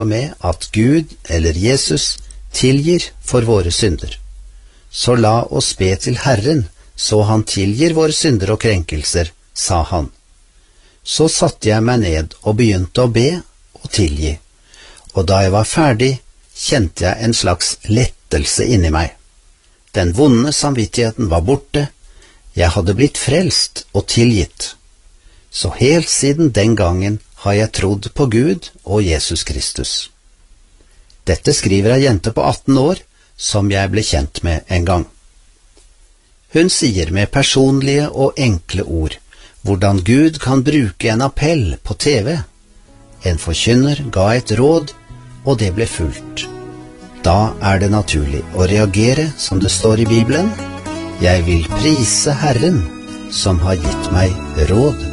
med at Gud eller Jesus tilgir for våre synder. Så la oss be til Herren, så han tilgir våre synder og krenkelser, sa han. Så satte jeg meg ned og begynte å be og tilgi, og da jeg var ferdig, kjente jeg en slags lettelse inni meg. Den vonde samvittigheten var borte, jeg hadde blitt frelst og tilgitt. Så helt siden den gangen har jeg trodd på Gud og Jesus Kristus. Dette skriver ei jente på 18 år, som jeg ble kjent med en gang. Hun sier med personlige og enkle ord hvordan Gud kan bruke en appell på TV. En forkynner ga et råd, og det ble fulgt. Da er det naturlig å reagere som det står i Bibelen. Jeg vil prise Herren, som har gitt meg råd.